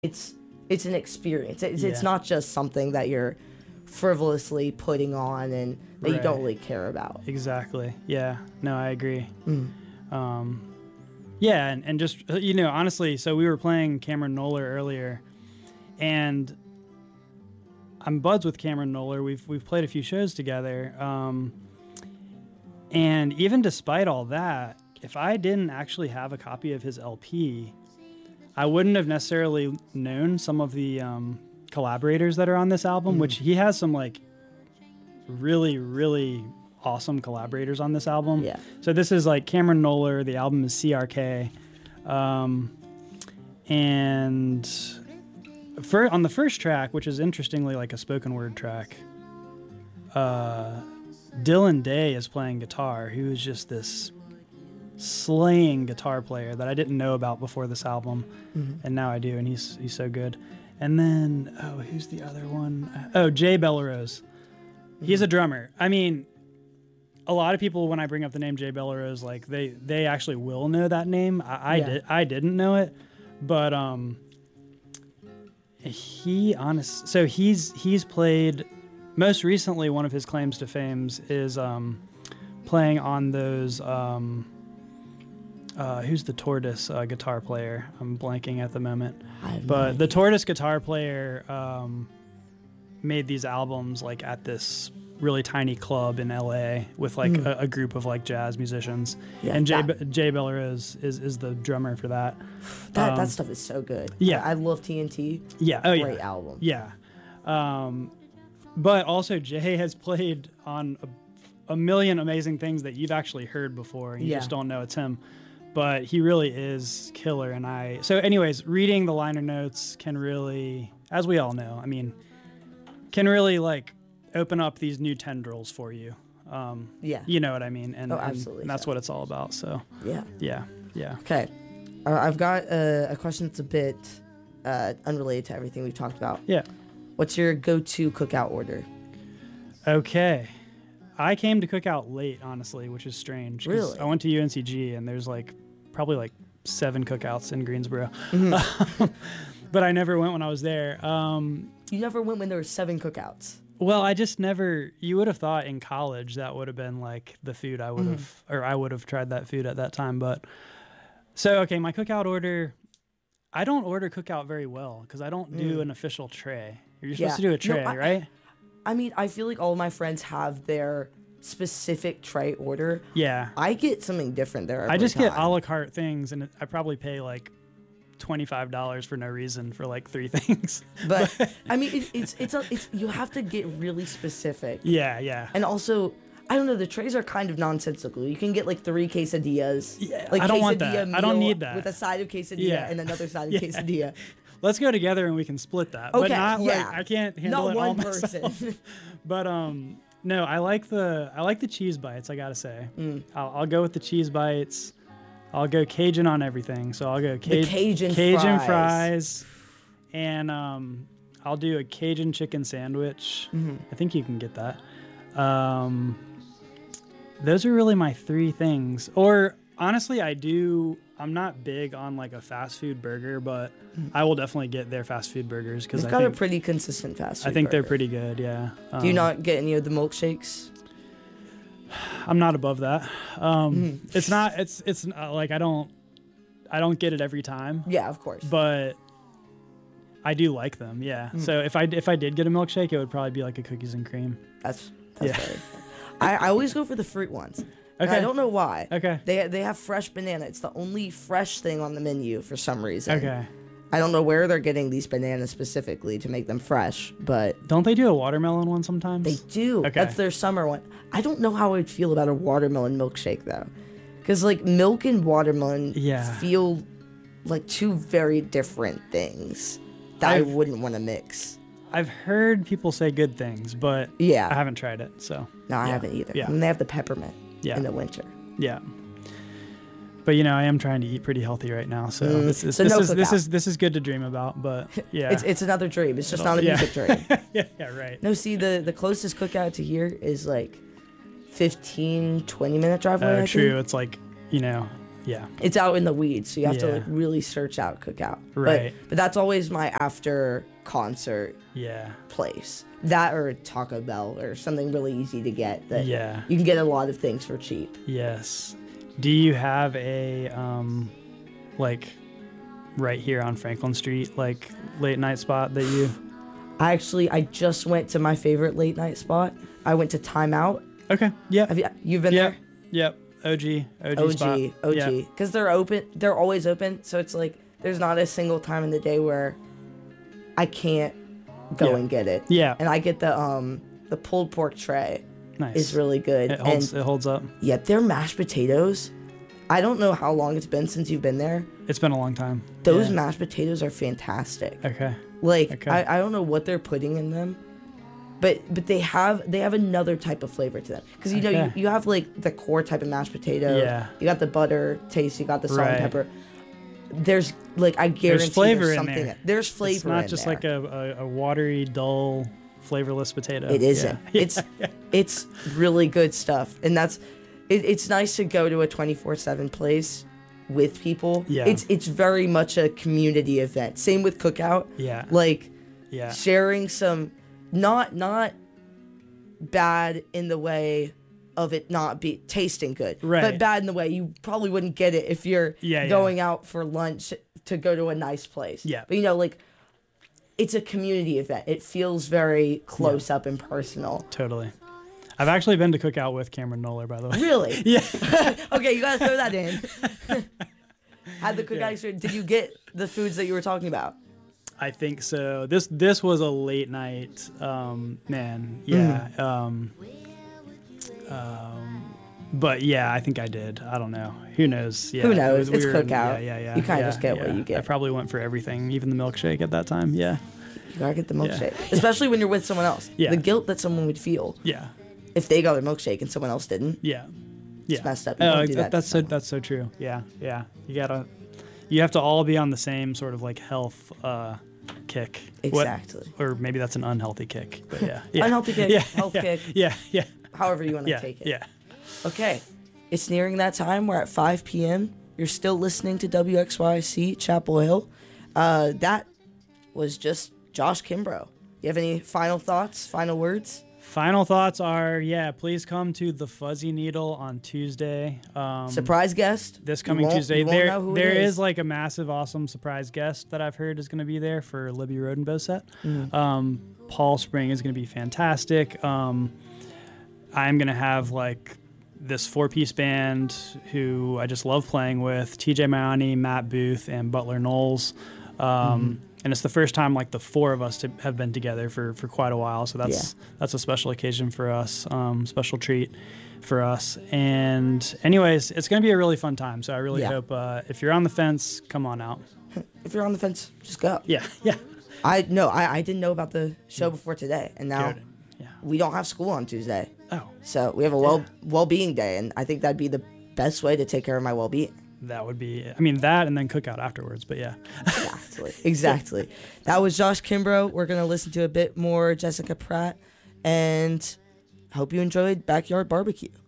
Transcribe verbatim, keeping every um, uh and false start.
it's it's an experience. It's, Yeah. it's not just something that you're frivolously putting on and that Right. you don't really care about. Exactly. Yeah. No, I agree. Mm. Um, yeah, and, and just, uh, you know, honestly, so we were playing Cameron Noller earlier, and I'm buds with Cameron Noller. We've we've played a few shows together. Um, and even despite all that, if I didn't actually have a copy of his L P, I wouldn't have necessarily known some of the um, collaborators that are on this album, Mm. which he has some like really, really awesome collaborators on this album. Yeah. So this is like Cameron Noller. The album is C R K. Um, and for, on the first track, which is interestingly like a spoken word track, uh, Dylan Day is playing guitar, who is just this slaying guitar player that I didn't know about before this album, Mhm. and now I do, and he's he's so good. And then, oh, who's the other one? Oh, Jay Bellerose. He's a drummer. I mean, a lot of people, when I bring up the name Jay Bellerose, like they they actually will know that name. I, I Yeah. did I didn't know it, but um, he honest. So he's he's played. Most recently, one of his claims to fame is um, playing on those. Um, uh, who's the Tortoise uh, guitar player? I'm blanking at the moment. I have no But idea. the Tortoise guitar player um, made these albums like at this really tiny club in L A with like Mm. a, a group of like jazz musicians. Yeah, and Jay, that- Be- Jay Bellerose is, is the drummer for that. That, um, that stuff is so good. yeah. I, I love T N T. Yeah. Oh, Great yeah. album. Yeah. Um, but also Jay has played on a, a million amazing things that you've actually heard before. And you Yeah. just don't know it's him. But he really is killer. And I, so anyways, reading the liner notes can really, as we all know, I mean, can really like open up these new tendrils for you. Um, Yeah. You know what I mean? And, Oh, and- absolutely and that's so. what it's all about. So Yeah. yeah, yeah. Okay. Uh, I've got uh, a question that's a bit uh, unrelated to everything we've talked about. Yeah. What's your go-to cookout order? Okay. I came to Cookout late, honestly, which is strange. 'cause Really? I went to U N C G and there's like probably like seven cookouts in Greensboro. Mm-hmm. But I never went when I was there. Um, You never went when there were seven cookouts. well, I just never, you would have thought in college that would have been like the food I would Mhm. have, or I would have tried that food at that time. But so, okay, my cookout order, I don't order cookout very well because I don't do Mm. an official tray. You're Yeah. supposed to do a No, tray, I- right? I mean, I feel like all my friends have their specific tray order. Yeah. I get something different there. I every just get time. a la carte things, and it- I probably pay like twenty-five dollars for no reason for like three things. But I mean, it, it's it's a, it's you have to get really specific. Yeah, yeah. And also, I don't know, the trays are kind of nonsensical. You can get like three quesadillas. Yeah, like I don't want quesadilla that. I don't meal need that. With a side of quesadilla Yeah. and another side of Yeah. quesadilla. Let's go together and we can split that. But Okay, not yeah. like I can't handle Not it all one myself. person. But um, no, I like the I like the cheese bites. I gotta say, Mm. I'll, I'll go with the cheese bites. I'll go Cajun on everything. So I'll go Caj- Cajun Cajun fries. fries, and um, I'll do a Cajun chicken sandwich. Mhm. I think you can get that. Um, those are really my three things. Or honestly, I do. I'm not big on like a fast food burger, but I will definitely get their fast food burgers because They've I got think a pretty consistent fast food I think they're burger. pretty good. Yeah. Do you Um, not get any of the milkshakes? I'm not above that. Um, Mhm. It's not. It's it's uh, like I don't. I don't get it every time, Yeah, of course. but I do like them. Yeah. Mm. So if I if I did get a milkshake, it would probably be like a cookies and cream. That's that's Yeah. very fair. I, I always go for the fruit ones. And Okay. I don't know why. Okay. They they have fresh banana. It's the only fresh thing on the menu for some reason. Okay. I don't know where they're getting these bananas specifically to make them fresh, but Don't they do a watermelon one sometimes? they do. Okay. That's their summer one. I don't know how I would feel about a watermelon milkshake though, because like milk and watermelon Yeah. feel like two very different things that I I've- wouldn't want to mix. I've heard people say good things, but Yeah. I haven't tried it. So No, I yeah. haven't either. Yeah. And they have the peppermint Yeah. in the winter. Yeah. But you know, I am trying to eat pretty healthy right now, so Mm, this is so this no is this cookout. is this is good to dream about. But yeah, It's it's another dream. It's just It'll- not a yeah. music dream. yeah, yeah, right. No, see, the, the closest cookout to here is like fifteen, twenty minute drive away. Uh, I true. think. It's like you know, Yeah. It's out in the weeds, so you have to Yeah. like really search out Cookout. Right. But, but that's always my after concert Yeah. place. That or Taco Bell or something really easy to get that Yeah. you can get a lot of things for cheap. Yes. Do you have a um like right here on Franklin Street like late night spot that you I actually I just went to my favorite late night spot. I went to Time Out. Okay. Yeah. Have you you've been Yep. there? Yep. O G. O G. O G, spot. O G, Yeah. because they're open. They're always open, so it's like there's not a single time in the day where I can't go Yeah. and get it. Yeah. And I get the um the pulled pork tray Nice. is really good. It holds. And It holds up. yeah, their mashed potatoes. I don't know how long it's been since you've been there. It's been a long time. Those Yeah. mashed potatoes are fantastic. Okay. Like Okay. I, I don't know what they're putting in them, but but they have they have another type of flavor to them. Because you know Okay. you, you have like the core type of mashed potato. Yeah. You got the butter taste. You got the salt Right. and pepper. There's like I guarantee There's flavor there's in something. there. There's flavor. It's not in just there. like a, a, a watery, dull, flavorless potato. It isn't. Yeah. It's it's really good stuff, and that's it, it's nice to go to a twenty-four seven place with people. Yeah. It's it's very much a community event. Same with Cookout. Yeah. Like Yeah. sharing some not not bad in the way of it not be tasting good, Right. but bad in the way you probably wouldn't get it if you're Yeah, yeah. going out for lunch to go to a nice place. Yeah. But you know, like it's a community event. It feels very close up and personal. Totally. I've actually been to Cookout with Cameron Noller, by the way. Really? Yeah. Okay, you gotta throw that in. Had the cookout Yeah. experience. Did you get the foods that you were talking about? I think so. This this was a late night. Um, man. Yeah. Mm. Um, um, but yeah, I think I did. I don't know. Who knows? Yeah. Who it knows? was It's weird. Cookout. Yeah, yeah, yeah. You kinda yeah, just get what yeah. you get. I probably went for everything, even the milkshake at that time. Yeah. You gotta get the Yeah. milkshake, especially when you're with someone else. Yeah. The guilt that someone would feel Yeah. if they got their milkshake and someone else didn't. Yeah. Yeah. It's messed up. You Oh, don't do that- that to that's so someone. that's so true. Yeah. Yeah. You gotta. You have to all be on the same sort of like health uh, kick. What- Exactly. or maybe that's an unhealthy kick. But yeah. yeah. Unhealthy kick, Yeah. health yeah. kick. Yeah. Yeah. However you want to Yeah. take it. Yeah. Okay. It's nearing that time. We're at five p.m. You're still listening to W X Y C Chapel Hill. Uh, that was just Josh Kimbrough. You have any final thoughts, final words? Final thoughts are, yeah, please come to the Fuzzy Needle on Tuesday. Um, Surprise guest. this You coming won't- Tuesday. you won't There, know who it there is. is like a massive, awesome surprise guest that I've heard is going to be there for Libby Rodenbo's set. Mm. Um, Paul Spring is going to be fantastic. Um, I'm going to have like this four-piece band who I just love playing with: T J Maiani, Matt Booth, and Butler Knowles. Um, Mm-hmm. And it's the first time like the four of us to have been together for, for quite a while. So that's that's a special occasion for us, um, special treat for us. And anyways, it's going to be a really fun time. So I really Yeah. hope uh, if you're on the fence, come on out. If you're on the fence, just go. Yeah, yeah. I no, I, I didn't know about the show before today, and now Good. Yeah. we don't have school on Tuesday, Oh, so we have a well well-being day, and I think that'd be the best way to take care of my well-being. that would be, I mean, that and then cook out afterwards. But yeah. Exactly. Exactly. That was Josh Kimbrough. We're gonna listen to a bit more Jessica Pratt, and hope you enjoyed Backyard Barbecue.